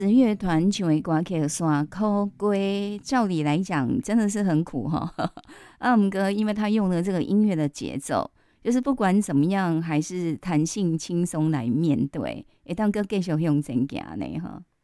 乐团唱的歌曲山口龟，照理来讲真的是很苦哈。啊，不过因为他用了这个音乐的节奏，就是不管怎么样，还是弹性轻松来面对，会当个继续向前行呢哈。